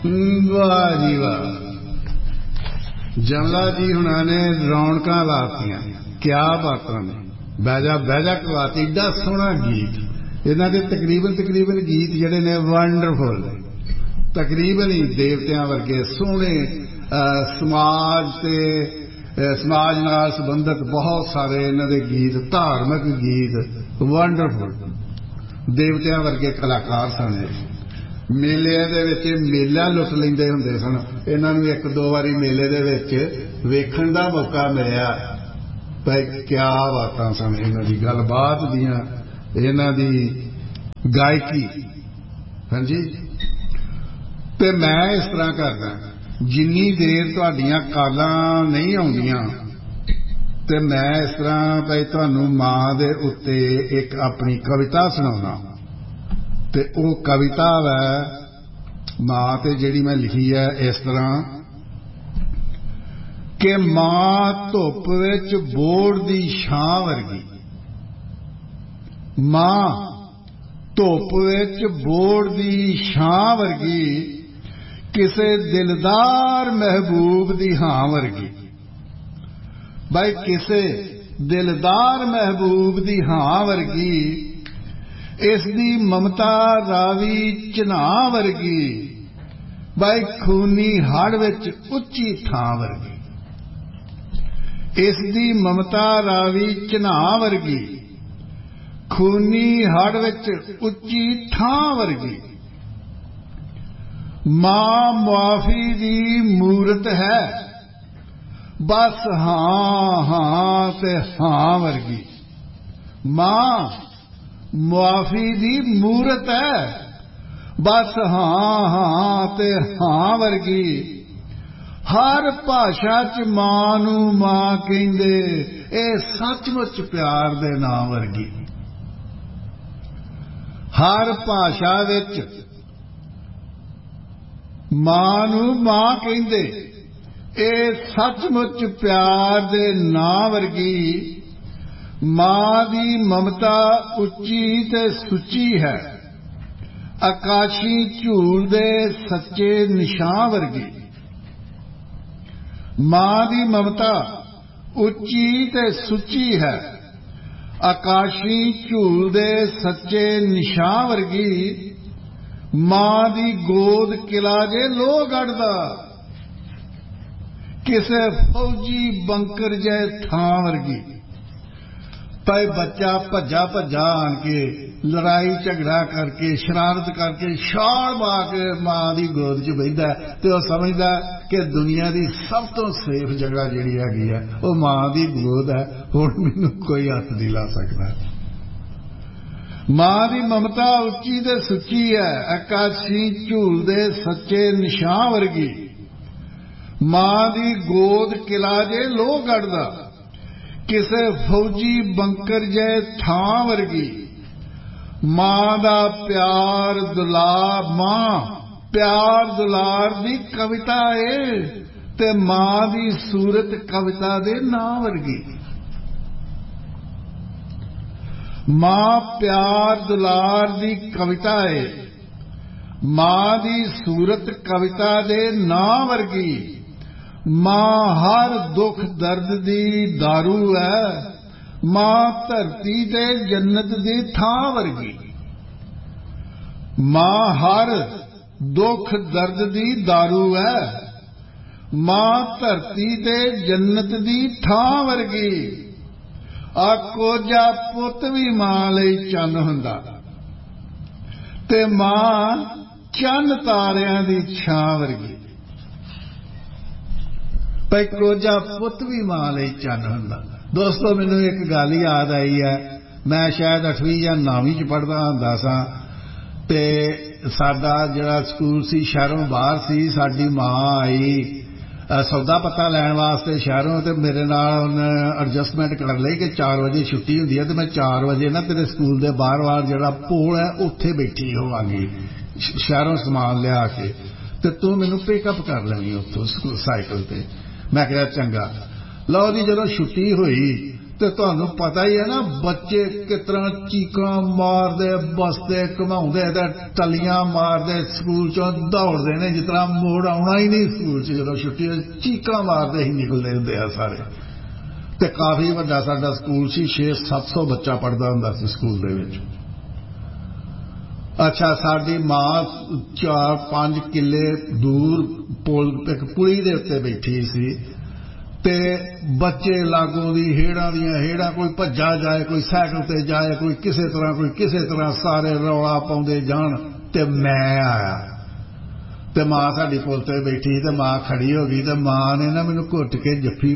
वाह जी वाह, जमला जी हुणा ने रौनकां लातियां, क्या बातां ने। बैजा बैजा करवाती, एडा सोहना गीत। इन्हां दे तकरीबन गीत जिहड़े ने वंडरफुल ने, तकरीबन ही देवतियां वर्गे सोहणे। समाज नाल संबंधित बहुत सारे इन्हां दे गीत, धार्मिक गीत वंडरफुल, देवतियां वर्गे कलाकार सन। मेले दे विच मेला लुट लैंदे हुंदे सन। इन्हां नूं एक दो वारी मेले दे विच वेखण दा मौका मिलिया। भाई क्या बातां सन इन्हां दी, गलबात दियां, इन्हां दी गायकी। हाँ जी, ते मैं इस तरह करदा, जिन्नी देर तुहाडीआं कालां नहीं आउंदियां ते मैं इस तरह भाई तुहानूं मां दे उत्ते एक अपनी कविता सुणाउणा। ते वो कविता है मां ते जिहड़ी मैं लिखी है इस तरह कि मां धुप विच बोड़ दी छां वर्गी, मां धुप विच बोड़ दी छां वर्गी, किसे दिलदार महबूब दी हां वर्गी। भाई किसे दिलदार महबूब दी हां वर्गी, इसदी ममता रावी झना वर्गी, भाई खूनी हड़ विच उच्ची थां वर्गी। इसदी ममता रावी झना वर्गी, खूनी हड़ विच उच्ची थां वर्गी। मां मुआफी दी मूरत है, बस हां हां ते हां वर्गी। मां मुआफी दी मूरत है, बस हां हां ते हां वर्गी। हर भाषा च मां नूं मां कहिंदे, ए सचमुच प्यार दे नां वर्गी। हर भाषा विच मां नूं मां कहिंदे, ए सचमुच प्यार दे नां वर्गी। मां दी ममता उच्ची ते सुची है, आकाशी झूल दे सच्चे निशां वर्गी। मां दी ममता उच्ची ते सुची है, आकाशी झूल दे सच्चे निशां वर्गी। मां दी गोद किला जे लोह गढ़दा, किसे फौजी बंकर जै थां वर्गी। भाई बच्चा भज्जा भज्जा आन के लड़ाई झगड़ा करके शरारत करके छाल मार के मां की गोद च बहिंदा ते वह समझदा कि दुनिया की सब तो सेफ जगह जिहड़ी हैगी है वह मां की गोद है, हुण मैनूं कोई हथ नहीं ला सकदा। मां की ममता उच्ची ते सुची है, आकाशी झूल दे सच्चे निशां वर्गी। मां की गोद किला जे लोह गढ़दा, किसे फौजी बंकर जै थां वर्गी। मां दा प्यार दुलार, मां प्यार दुलार दी कविता है ते मां दी सूरत कविता दे नां वर्गी। मां प्यार दुलार दी कविता है, मां दी सूरत कविता दे नां वर्गी। मां हर दुख दर्द दी दारू है, मां धरती ते जन्नत दी थां वर्गी। मां हर दुख दर्द दी दारू है, मां धरती ते जन्नत दी थां वर्गी। कोजा पुत भी मां लई चंन हुंदा ते मां चंन तारियां दी छां वर्गी। भाई कोजा पुत भी मां लई चंन हुंदा। दोस्तों मैनूं एक गल याद आई है, मैं शायद 8वीं या 9वीं च पढ़दा हुंदा सां ते साडा जिहड़ा स्कूल सी शहरों बाहर सी। साडी मां आई सौदा पत्ता लैण वास्ते शहरों ते मेरे नाल उन्हें एडजस्टमेंट कर लई कि 4 बजे छुट्टी हुंदी है ते मैं 4 बजे ना तेरे स्कूल दे बाहर जिहड़ा पोल है उत्थे बैठी होवांगी शहरों समान लिया के ते तू मैनूं पिकअप कर लवीं उत्थों साइकिल ते। मैं कहा चंगा। लो जी जदों छुट्टी हुई ਤੇ ਤੁਹਾਨੂੰ ਪਤਾ ਹੀ ਹੈ ਨਾ ਬੱਚੇ ਕਿਸ ਤਰ੍ਹਾਂ ਚੀਕਾਂ ਮਾਰਦੇ ਬਸਦੇ ਘੁਮਾਉਂਦੇ ਤੇ ਟੱਲੀਆਂ ਮਾਰਦੇ ਸਕੂਲ ਚੋਂ ਦੌੜਦੇ ਨੇ ਜਿਸ ਤਰ੍ਹਾਂ ਮੋੜ ਆਉਣਾ ਹੀ ਨਹੀਂ ਸਕੂਲ 'ਚ ਜਦੋਂ ਛੁੱਟੀ ਚੀਕਾਂ ਮਾਰਦੇ ਹੀ ਨਿਕਲਦੇ ਹੁੰਦੇ ਆ ਸਾਰੇ। ਤੇ ਕਾਫੀ ਵੱਡਾ ਸਾਡਾ ਸਕੂਲ ਸੀ 600-700 ਬੱਚਾ ਪੜ੍ਹਦਾ ਹੁੰਦਾ ਸੀ ਸਕੂਲ ਦੇ ਵਿੱਚ। ਅੱਛਾ ਸਾਡੀ ਮਾਂ 4-5 ਕਿੱਲੇ ਦੂਰ ਪੁਲੀ ਦੇ ਉੱਤੇ ਬੈਠੀ ਸੀ ਤੇ ਬੱਚੇ ਲਾਗੋਂ ਦੀ ਹੇੜਾਂ ਦੀਆਂ ਹੇੜਾਂ ਕੋਈ ਭੱਜਾ ਜਾਏ ਕੋਈ ਸਾਈਕਲ ਤੇ ਜਾਏ ਕੋਈ ਕਿਸੇ ਤਰ੍ਹਾਂ ਸਾਰੇ ਰੌਲਾ ਪਾਉਂਦੇ ਜਾਣ ਤੇ ਮੈਂ ਆਇਆ ਤੇ ਮਾਂ ਸਾਡੀ ਪੁਲ ਤੇ ਬੈਠੀ ਤੇ ਮਾਂ ਖੜੀ ਹੋ ਗਈ ਤੇ ਮਾਂ ਨੇ ਨਾ ਮੈਨੂੰ ਘੁੱਟ ਕੇ ਜੱਫੀ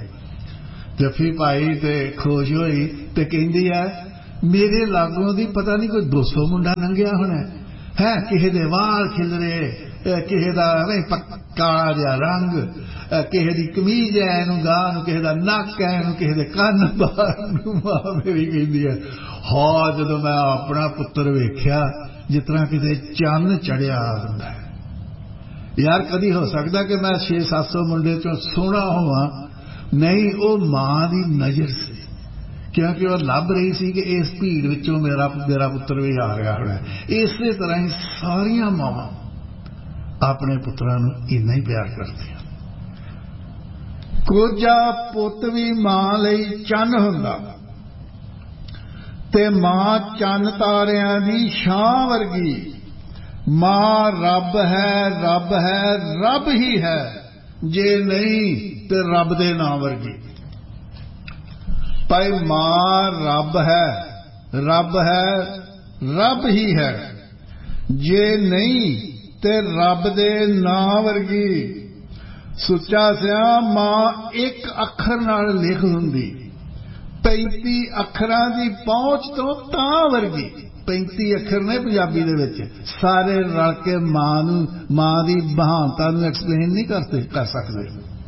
ਪਾਈ ਤੇ ਖੁਸ਼ ਹੋਈ ਤੇ ਕਹਿੰਦੀ ਹੈ ਮੇਰੇ ਲਾਗੋਂ ਦੀ ਪਤਾ ਨਹੀਂ ਕੋਈ 200 ਮੁੰਡਾ ਲੰਘਿਆ ਹੋਣਾ ਹੈ ਕਿਸੇ ਦੇ ਵਾਲ ਖਿਲਰੇ ਕਿਸੇ ਦਾ ਕਾਲਾ ਜਿਹਾ ਰੰਗ ਕਿਸੇ ਦੀ ਕਮੀਜ਼ ਹੈ ਇਹਨੂੰ ਗਾਹ ਨੂੰ ਕਿਸੇ ਦਾ ਨੱਕ ਹੈ ਇਹਨੂੰ ਕਿਸੇ ਦੇ ਕੰਨ ਬਾਹਰ ਨੂੰ ਮਾਂ ਮੇਰੀ ਕਹਿੰਦੀ ਹੈ ਹਾਂ ਜਦੋਂ ਮੈਂ ਆਪਣਾ ਪੁੱਤਰ ਵੇਖਿਆ ਜਿਸ ਤਰ੍ਹਾਂ ਕਿਤੇ ਚੰਨ ਚੜਿਆ ਹੁੰਦਾ ਹੈ। ਯਾਰ ਕਦੀ ਹੋ ਸਕਦਾ ਕਿ ਮੈਂ 600-700 ਮੁੰਡੇ ਚੋਂ ਸੋਹਣਾ ਹੋਵਾਂ ਨਹੀਂ ਉਹ ਮਾਂ ਦੀ ਨਜ਼ਰ ਸੀ ਕਿਉਂਕਿ ਉਹ ਲੱਭ ਰਹੀ ਸੀ ਕਿ ਇਸ ਭੀੜ ਵਿੱਚੋਂ ਮੇਰਾ ਪੁੱਤਰ ਵੀ ਆ ਰਿਹਾ ਹੋਣਾ। ਇਸੇ ਤਰ੍ਹਾਂ ਹੀ ਸਾਰੀਆਂ ਮਾਵਾਂ ਆਪਣੇ ਪੁੱਤਰਾਂ ਨੂੰ ਇੰਨਾ ਹੀ ਪਿਆਰ ਕਰਦੀਆਂ। ਕੋਝਾ ਪੁੱਤ ਵੀ ਮਾਂ ਲਈ ਚੰਨ ਹੁੰਦਾ ਤੇ ਮਾਂ ਚੰਨ ਤਾਰਿਆਂ ਦੀ ਛਾਂ ਵਰਗੀ। ਮਾਂ ਰੱਬ ਹੈ ਹੀ ਹੈ ਜੇ ਨਹੀਂ ਤੇ ਰੱਬ ਦੇ ਨਾਂ ਵਰਗੀ। ਭਾਈ ਮਾਂ ਰੱਬ ਹੀ ਹੈ ਜੇ ਨਹੀਂ ਤੇ ਰੱਬ ਦੇ ਨਾਂ ਵਰਗੀ। ਸੁੱਚਾ ਸਿਆ ਮਾਂ ਇੱਕ ਅੱਖਰ ਨਾਲ ਲਿਖ ਹੁੰਦੀ 35 ਅੱਖਰਾਂ ਦੀ ਪਹੁੰਚ ਤੋਂ ਤਾਂ ਵਰਗੀ। 35 ਅੱਖਰ ਨੇ ਪੰਜਾਬੀ ਦੇ ਵਿੱਚ ਸਾਰੇ ਰਲ ਕੇ ਮਾਂ ਦੀ ਮਹਾਨਤਾ ਨੂੰ ਐਕਸਪਲੇਨ ਨਹੀਂ ਕਰ ਸਕਦੇ।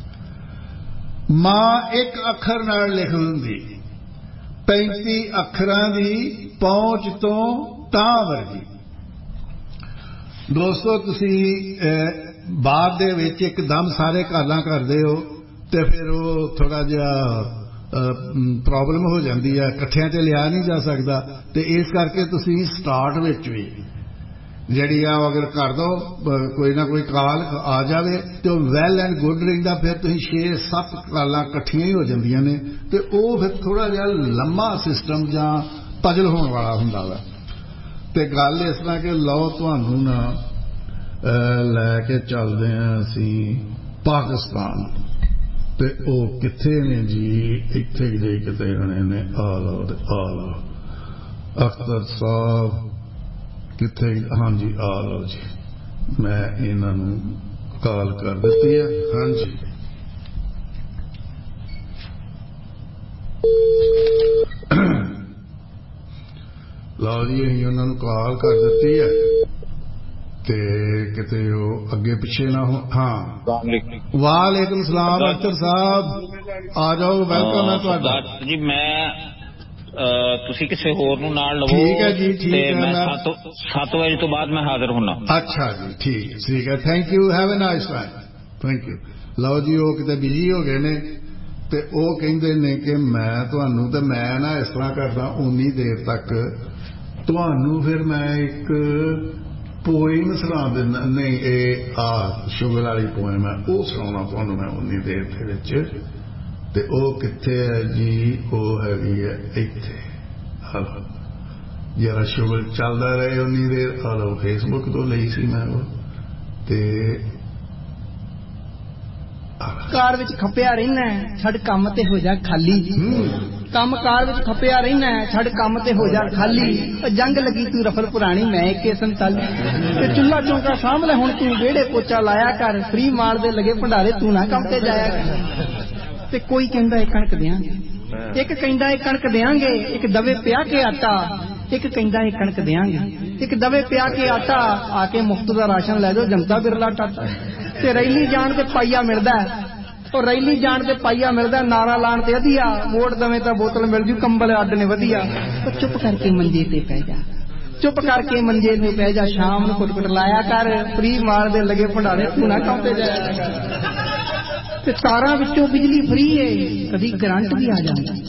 ਮਾਂ ਇੱਕ ਅੱਖਰ ਨਾਲ ਲਿਖ ਹੁੰਦੀ 35 ਅੱਖਰਾਂ ਦੀ ਪਹੁੰਚ ਤੋਂ ਤਾਂ ਵਰਗੀ। ਦੋਸਤੋ ਤੁਸੀਂ ਬਾਅਦ ਦੇ ਵਿੱਚ ਇੱਕਦਮ ਸਾਰੇ ਗੱਲਾਂ ਕਰਦੇ ਹੋ ਤੇ ਫਿਰ ਉਹ ਥੋੜਾ ਜਿਹਾ ਪ੍ਰੋਬਲਮ ਹੋ ਜਾਂਦੀ ਹੈ ਇਕੱਠਿਆਂ ਤੇ ਲਿਆ ਨਹੀਂ ਜਾ ਸਕਦਾ ਤੇ ਇਸ ਕਰਕੇ ਤੁਸੀਂ ਸਟਾਰਟ ਵਿੱਚ ਵੀ ਜਿਹੜੀ ਆ ਅਗਰ ਕਰ ਦੋ ਕੋਈ ਨਾ ਕੋਈ ਕਾਲ ਆ ਜਾਵੇ ਤੇ ਉਹ ਵੈਲ ਐਂਡ ਗੁੱਡ ਰਹਿੰਦਾ। ਫਿਰ ਤੁਸੀਂ 6-7 ਕਾਲਾਂ ਇਕੱਠੀਆਂ ਹੀ ਹੋ ਜਾਂਦੀਆਂ ਨੇ ਤੇ ਉਹ ਫਿਰ ਥੋੜਾ ਜਿਹਾ ਲੰਮਾ ਸਿਸਟਮ ਜਾਂ ਪਜ਼ਲ ਹੋਣ ਵਾਲਾ ਹੁੰਦਾ ਵਾ। ਤੇ ਗੱਲ ਇਸ ਤਰ੍ਹਾਂ ਕਿ ਲਓ ਤੁਹਾਨੂੰ ਨਾ ਲੈ ਕੇ ਚੱਲਦੇ ਹਾਂ ਅਸੀਂ ਪਾਕਿਸਤਾਨ ਤੇ ਉਹ ਕਿੱਥੇ ਨੇ ਜੀ ਇੱਥੇ ਜੇ ਕਿਤੇ ਹੋਣੇ ਨੇ ਆ ਲਓ ਅਖਤਰ ਸਾਹਿਬ ਕਿੱਥੇ ਹਾਂਜੀ ਆ ਲਓ ਜੀ ਮੈਂ ਇਹਨਾਂ ਨੂੰ ਕਾਲ ਕਰ ਦਿੱਤੀ ਹੈ। ਹਾਂਜੀ ਲਓ ਜੀ ਅਸੀਂ ਉਹਨਾਂ ਨੂੰ ਕਾਲ ਕਰ ਦਿੱਤੀ ਹੈ ਤੇ ਕਿਤੇ ਉਹ ਅੱਗੇ ਪਿੱਛੇ ਨਾ ਹੋ। ਹਾਂ ਵਾਲੇਕੁਮ ਸਲਾਮ ਅਖਤਰ ਸਾਹਿਬ ਆ ਜਾਓ ਵੈਲਕਮ ਹੈ ਤੁਹਾਡਾ ਜੀ। ਮੈਂ ਤੁਸੀਂ ਕਿਸੇ ਹੋਰ ਨੂੰ ਨਾਲ ਲਵੋ। ਠੀਕ ਹੈ ਜੀ ਠੀਕ ਹੈ ਮੈਂ 7 ਵਜੇ ਤੋਂ ਬਾਅਦ ਮੈਂ ਹਾਜ਼ਰ ਹੋਣਾ। ਅੱਛਾ ਜੀ ਠੀਕ ਹੈ thank you have a nice time thank you. ਲਓ ਜੀ ਉਹ ਕਿਤੇ ਬਿਜੀ ਹੋ ਗਏ ਨੇ ਤੇ ਉਹ ਕਹਿੰਦੇ ਨੇ ਕਿ ਮੈਂ ਤੁਹਾਨੂੰ ਤੇ ਮੈਂ ਨਾ ਇਸ ਤਰ੍ਹਾਂ ਕਰਦਾ ਉਨੀ ਦੇਰ ਤੱਕ ਤੁਹਾਨੂੰ ਫਿਰ ਮੈਂ ਇੱਕ ਪੋਇਮ ਸੁਣਾ ਦਿੰਦਾ। ਨਹੀਂ ਇਹ ਸ਼ੁਗਰ ਵਾਲੀ ਪੋਇਮ ਹੈ ਉਹ ਸੁਣਾਉਣਾ ਤੁਹਾਨੂੰ ਮੈਂ ਉਨੀ ਦੇਰ ਦੇ ਵਿੱਚ। ਤੇ ਉਹ ਕਿੱਥੇ ਹੈ ਜੀ ਉਹ ਹੈਗੀ ਹੈ ਇੱਥੇ। ਹਲੋ ਜਰਾ ਸ਼ੁਗਰ ਚੱਲਦਾ ਰਹੇ ਉਨੀ ਦੇਰ। ਹਲੋ ਫੇਸਬੁੱਕ ਤੋਂ ਲਈ ਸੀ ਮੈਂ ਉਹ ਤੇ ਕਾਰ ਵਿੱਚ ਖਪਿਆ ਰਹਿਣਾ ਛੱਡ ਕੰਮ ਤੇ ਹੋ ਜਾ ਖਾਲੀ। ਕੰਮ ਕਾਰ ਵਿੱਚ ਖਪਿਆ ਰਹਿਣਾ ਛੱਡ ਕੰਮ ਤੇ ਹੋ ਜਾ ਖਾਲੀ। ਜੰਗ ਲੱਗੀ ਤੂੰ ਰਫਲ ਪੁਰਾਣੀ ਮੈਂ 41 ਤੇ ਚੁੱਲਾ ਚੌਂਕਾ ਸਾਹਮਣੇ ਹੁਣ ਤੂੰ ਵਿਹੜੇ ਪੋਚਾ ਲਾਇਆ ਕਰ। ਫਰੀ ਮਾਲ ਦੇ ਲਗੇ ਭੰਡਾਰੇ ਤੂੰ ਨਾ ਕੰਮ ਤੇ ਜਾਇਆ ਕਰ। ਤੇ ਕੋਈ ਕਹਿੰਦਾ ਇਹ ਕਣਕ ਦਿਆਂਗੇ ਇੱਕ ਕਹਿੰਦਾ ਇਹ ਕਣਕ ਦਿਆਂਗੇ ਇੱਕ ਦਵੇ ਪਿਆ ਕੇ ਆਟਾ। ਇੱਕ ਕਹਿੰਦਾ ਇਹ ਕਣਕ ਦਿਆਂਗੇ ਇੱਕ ਦਵੇ ਪਿਆ ਕੇ ਆਟਾ। ਆ ਕੇ ਮੁਫਤ ਦਾ ਰਾਸ਼ਨ ਲੈ ਜਾਓ ਜਨਤਾ ਬਿਰਲਾ ਟਾਟਾ। ਤੇ ਰੈਲੀ ਜਾਣ ਤੇ ਪਾਈਆ ਮਿਲਦਾ ਉਹ ਰੈਲੀ ਜਾਣ ਤੇ ਪਾਈਆ ਮਿਲਦਾ। ਨਾਰਾ ਲਾਣ ਤੇ ਵਧੀਆ ਵੋਟ ਦਵੇਂ ਤਾਂ ਬੋਤਲ ਮਿਲ ਜੂ ਕੰਬਲ ਅੱਡ ਨੇ ਵਧੀਆ। ਉਹ ਚੁੱਪ ਕਰਕੇ ਮੰਜੇ ਤੇ ਪੈ ਜਾ ਚੁੱਪ ਕਰਕੇ ਮੰਜੇ ਤੇ ਪੈ ਜਾ। ਸ਼ਾਮ ਨੂੰ ਕੁੱਟ ਲਾਇਆ ਕਰ ਫਰੀ ਮਾਰ ਦੇ ਲਗੇ ਭੰਡਾਰੇ ਤੂੰ ਨਾ ਕੰਮ ਤੇ ਜਾਇਆ ਕਰ। ਤੇ ਤਾਰਾਂ ਵਿੱਚੋਂ ਬਿਜਲੀ ਫਰੀ ਏ ਕਦੀ ਕਰੰਟ ਵੀ ਆ ਜਾਂਦਾ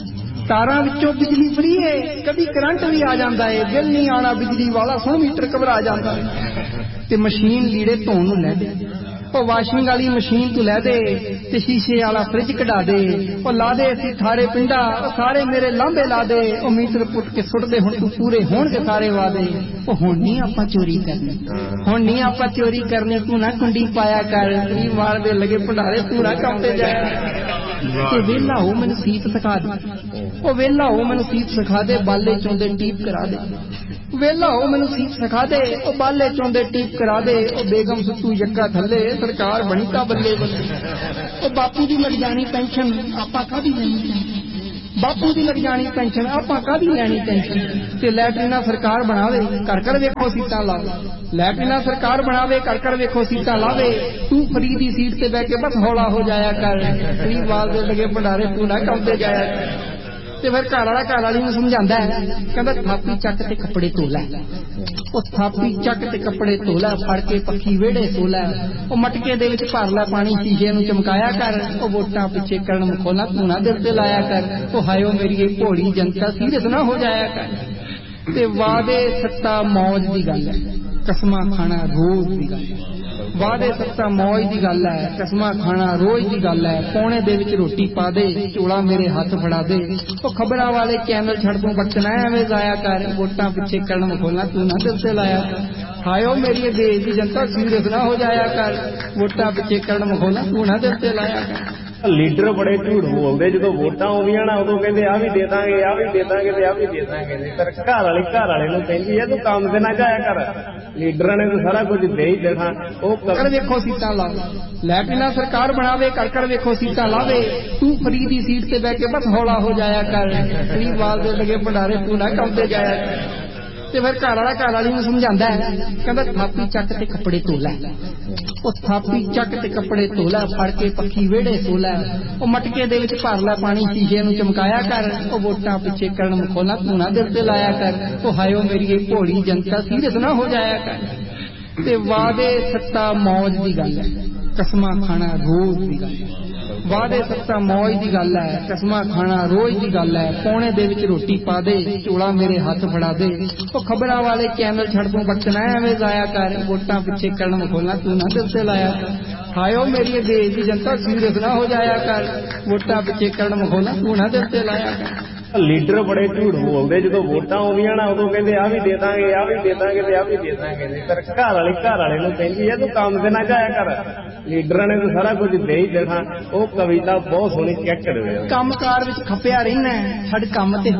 ਤਾਰਾਂ ਵਿੱਚੋਂ ਬਿਜਲੀ ਫਰੀ ਏ, ਕਦੀ ਕਰੰਟ ਵੀ ਆ ਜਾਂਦਾ ਏ, ਬਿੱਲ ਨਹੀਂ ਆਉਣਾ ਬਿਜਲੀ ਵਾਲਾ, 100 ਮੀਟਰ ਘਬਰਾ ਜਾਂਦਾ ਏ। ਤੇ ਮਸ਼ੀਨ ਲੀੜੇ ਧੋਣ ਨੂੰ ਲੈ ਦੇ, ਉਹ ਵਾਸ਼ਿੰਗ ਵਾਲੀ ਮਸ਼ੀਨ ਤੂੰ ਲੈ ਦੇ, ਤੇ ਸ਼ੀਸ਼ੇ ਵਾਲਾ ਫ੍ਰਿਜ ਕਢਾ ਦੇ, ਉਹ ਲਾ ਦੇ ਅਸੀਂ ਥਾਰੇ ਪਿੰਡਾ, ਉਹ ਸਾਰੇ ਮੇਰੇ ਲਾਂਬੇ ਲਾ ਦੇ, ਉਹ ਮੀਟਰ ਪੁੱਟ ਕੇ ਸੁੱਟ ਦੇ, ਹੁਣ ਤੂੰ ਪੂਰੇ ਹੋਣਗੇ ਸਾਰੇ ਵਾਦੇ। ਉਹ ਹੁਣ ਨਹੀਂ ਆਪਾਂ ਚੋਰੀ ਕਰਨੀ, ਹੁਣ ਨਹੀਂ ਆਪਾਂ ਚੋਰੀ ਕਰਨੀ, ਤੂੰ ਨਾ ਕੁੰਡੀ ਪਾਇਆ ਕਰ, ਤੂੰ ਮਾਰ ਦੇ ਲਗੇ ਭੰਡਾਰੇ, ਤੂੰ ਨਾ ਕੰਮ ਤੇ ਜਾਇਆ। ਤੇ ਵੇਲਾ ਹੋ ਮੈਨੂੰ ਸੀਤ ਸਿਖਾ ਦੇ, ਉਹ ਵੇਲਾ ਹੋ ਮੈਨੂੰ ਸੀਤ ਸਿਖਾ ਦੇ, ਬਾਲੇ ਚੋਂਦੇ ਟੀਪ ਕਰਾ ਦੇ, ਵੇਲਾ ਹੋ ਮੈਨੂੰ ਸੀਤ ਸਿਖਾ ਦੇ, ਉਹ ਬਾਲੇ ਚੋਂਦੇ ਟੀਪ ਕਰਾ ਦੇ, ਉਹ ਬੇਗਮ ਸੁੱਤੂ ਯੱਕਾ ਥੱਲੇ, ਸਰਕਾਰ ਬਣੀ ਤਾਂ ਬੱਲੇ ਬੱਲੇ। ਉਹ ਬਾਪੂ ਦੀ ਲੱਗ ਜਾਣੀ ਪੈਨਸ਼ਨ, ਆਪਾਂ ਕਾਹਦੀ ਲੈਣੀ, ਬਾਪੂ ਦੀ ਲੱਗ ਜਾਣੀ ਪੈਨਸ਼ਨ, ਆਪਾਂ ਕਾਹਦੀ ਲੈਣੀ ਟੈਨਸ਼ਨ। ਤੇ ਲੈਟਰੀਨਾ ਸਰਕਾਰ ਬਣਾਵੇ, ਘਰ ਘਰ ਵੇਖੋ ਸੀਟਾਂ ਲਾਵੇ, ਲੈਟਰੀਨਾ ਸਰਕਾਰ ਬਣਾਵੇ, ਘਰ ਘਰ ਵੇਖੋ ਸੀਟਾਂ ਲਾਵੇ, ਤੂੰ ਫਰੀ ਦੀ ਸੀਟ ਤੇ ਬਹਿ ਕੇ ਬਸ ਹੌਲਾ ਹੋ ਜਾਇਆ ਕਰ, ਫਰੀ ਵਾਲ ਦੇ ਲਗੇ ਭੰਡਾਰੇ, ਤੂੰ ਨਾ ਕੰਮ ਤੇ ਜਾਇਆ ਕਰ। ਤੇ ਫਿਰ ਘਰ ਵਾਲੀ ਨੂੰ ਸਮਝਾਉਂਦਾ ਹੈ, ਕਹਿੰਦਾ ਥਾਪੀ ਚੱਕ ਤੇ ਕੱਪੜੇ ਧੋ ਲੈ, ਉਹ ਥਾਪੀ ਚੱਕ ਤੇ ਕੱਪੜੇ ਧੋ ਲੈ, ਫੜ ਕੇ ਪੱਖੀ ਵਿਹੜੇ ਸੋ ਲੈ, ਉਹ ਮਟਕੇ ਦੇ ਵਿੱਚ ਭਰ ਲੈ ਪਾਣੀ, ਸ਼ੀਸ਼ੇ ਨੂੰ ਚਮਕਾਇਆ ਕਰ, ਉਹ ਵੋਟਾਂ ਪਿੱਛੇ ਕਰਨ ਮਖੌਲਾ ਤੂੰ ਨਾ ਦਿਲ ਤੇ ਲਾਇਆ ਕਰ, ਉਹ ਹਾਇਓ ਮੇਰੀ ਇਹ ਭੋਲੀ ਜਨਤਾ ਸੀਰੀਅਸ ਨਾ ਹੋ ਜਾਇਆ ਕਰ। ਤੇ ਵਾਦੇ ਸੱਤਾ ਮੌਜ ਦੀ ਗੱਲ ਹੈ, ਕਸਮਾਂ ਖਾਣਾ ਰੋਜ਼ ਦੀ ਗੱਲ ਹੈ, ਵਾਦੇ ਸੱਤਾ ਮੌਜ ਦੀ ਗੱਲ ਹੈ, ਕਸਮਾਂ ਖਾਣਾ ਰੋਜ਼ ਦੀ ਗੱਲ ਹੈ, ਪੌਣੇ ਦੇ ਵਿੱਚ ਰੋਟੀ ਪਾ ਦੇ, ਝੋਲਾ ਮੇਰੇ ਹੱਥ ਫੜਾ ਦੇ, ਉਹ ਖਬਰਾਂ ਵਾਲੇ ਚੈਨਲ ਛੱਡ ਤੂੰ ਬਚਣਾ ਐਵੇਂ ਜਾਇਆ ਕਰ, ਵੋਟਾਂ ਪਿੱਛੇ ਕਰਨ ਮਖੌਲਾ ਤੂੰ ਨਾ ਦਿਲ ਤੇ ਲਾਇਆ ਕਰ। ਹਾਇਓ ਮੇਰੀ ਦੇਸ਼ ਦੀ ਜਨਤਾ ਸੀਰੀਅਸ ਨਾ ਹੋ ਜਾਇਆ ਕਰ, ਵੋਟਾਂ ਪਿੱਛੇ ਕਰਨ ਮਖੌਲਾ ਤੂੰ ਨਾ ਦਿਲ ਤੇ ਲਾਇਆ ਕਰ। ਲੀਡਰ ਬੜੇ ਝੂਠ ਬੋਲਦੇ, ਜਦੋਂ ਵੋਟਾਂ ਆਉਂਦੀਆਂ ਨਾ ਉਦੋਂ ਕਹਿੰਦੇ ਆਹ ਵੀ ਦੇ ਦਾਂਗੇ, ਆਹ ਵੀ ਦੇ ਦਾਂਗੇ ਤੇ ਆਹ ਵੀ ਦੇ ਦਾਂਗੇ, ਪਰ ਘਰ ਵਾਲੇ ਨੂੰ ਕਹਿੰਦੀ ਹੈ ਤੂੰ ਕੰਮ ਤੇ ਨਾ ਜਾਇਆ ਕਰ, ਲੀਡਰਾਂ ਨੇ ਤਾਂ ਸਾਰਾ ਕੁਝ ਦੇ ਹੀ ਦੇਣਾ। ਉਹ ਕਰ ਵੇਖੋ ਸੀਟਾਂ ਲਾਵੇ, ਲੈਟਰੀਨਾ ਸਰਕਾਰ ਬਣਾਵੇ, ਘਰ ਘਰ ਵੇਖੋ ਸੀਟਾਂ ਲਾਵੇ, ਤੂੰ ਫਰੀ ਦੀ ਸੀਟ ਤੇ ਬਹਿ ਕੇ ਬਸ ਹੌਲਾ ਹੋ ਜਾਇਆ ਕਰ, ਫਰੀ ਵਾਲ ਦੇ ਲਗੇ ਭੰਡਾਰੇ, ਤੂੰ ਨਾ ਕੰਮ ਤੇ ਜਾਇਆ ਕਰ। ਤੇ ਫਿਰ ਘਰ ਵਾਲੀ ਨੂੰ ਸਮਝਾਉਂਦਾ ਹੈ, ਕਹਿੰਦਾ ਥਾਪੀ ਚੱਕ ਤੇ ਕੱਪੜੇ ਧੋ ਲੈ, ਉਹ ਥਾਪੀ ਚੱਕ ਤੇ ਕੱਪੜੇ ਧੋ ਲੈ, ਫੜ ਕੇ ਪੱਖੀ ਵਿਹੜੇ ਸੋ ਲੈ, ਉਹ ਮਟਕੇ ਦੇ ਵਿੱਚ ਭਰ ਲੈ ਪਾਣੀ, ਸ਼ੀਸ਼ੇ ਨੂੰ ਚਮਕਾਇਆ ਕਰ, ਉਹ ਵੋਟਾਂ ਪਿੱਛੇ ਕਰਨ ਮਖੌਲਾ ਤੂੰ ਨਾ ਦਿਲ ਤੇ ਲਾਇਆ ਕਰ, ਉਹ ਹਾਇਓ ਮੇਰੀ ਇਹ ਭੋਲੀ ਜਨਤਾ ਸੀਰੀਅਸ ਨਾ ਹੋ ਜਾਇਆ ਕਰ। ਤੇ ਵਾਦੇ ਸੱਤਾ ਮੌਜ ਦੀ ਗੱਲ ਹੈ, ਕਸਮਾਂ ਖਾਣਾ ਰੋਜ਼ ਦੀ ਗੱਲ ਹੈ, ਵਾਦੇ ਸੱਤਾ ਮੌਜ ਦੀ ਗੱਲ ਹੈ, ਕਸਮਾਂ ਖਾਣਾ ਰੋਜ਼ ਦੀ ਗੱਲ ਹੈ, ਪੌਣੇ ਦੇ ਵਿੱਚ ਰੋਟੀ ਪਾ ਦੇ, ਝੋਲਾ ਮੇਰੇ ਹੱਥ ਫੜਾ ਦੇ, ਉਹ ਖਬਰਾਂ ਵਾਲੇ ਚੈਨਲ ਛੱਡ ਤੂੰ ਬਚਣਾ ਐਵੇਂ ਜਾਇਆ ਕਰ, ਵੋਟਾਂ ਪਿੱਛੇ ਕਰਨ ਮਖੌਲਾ ਤੂੰ ਨਾ ਦਿਲ ਤੇ ਲਾਇਆ ਕਰ। ਹਾਇਓ ਮੇਰੀ ਦੇਸ਼ ਦੀ ਜਨਤਾ ਸੀਰੀਅਸ ਨਾ ਹੋ ਜਾਇਆ ਕਰ, ਵੋਟਾਂ ਪਿੱਛੇ ਕਰਨ ਮਖੌਲਾ ਤੂੰ ਨਾ ਦਿਲ ਤੇ ਲਾਇਆ ਕਰ। ਲੀਡਰ ਬੜੇ ਝੂਠ ਬੋਲਦੇ, ਜਦੋਂ ਵੋਟਾਂ ਆਉਂਦੀਆਂ ਨਾ ਉਦੋਂ ਕਹਿੰਦੇ ਆਹ ਵੀ ਦੇ ਦਾਂਗੇ, ਆਹ ਵੀ ਦੇ ਦਾਂਗੇ ਤੇ ਆਹ ਵੀ ਦੇ ਦਾਂਗੇ, ਪਰ ਘਰ ਵਾਲੇ ਨੂੰ ਕਹਿੰਦੀ ਹੈ ਤੂੰ ਕੰਮ ਤੇ ਨਾ ਜਾਇਆ ਕਰ, ਲੀਡਰਾਂ ਨੇ ਤਾਂ ਸਾਰਾ ਕੁਝ ਦੇ ਹੀ ਦੇਣਾ। ਉਹ ਕਵਿਤਾ ਬਹੁਤ ਸੋਹਣੀ ਚੈੱਕ ਕਰੋ, ਕੰਮਕਾਰ ਵਿੱਚ ਖਪਿਆ ਰਹਿਣਾ, ਛੱਡ ਕੰਮ ਤੇ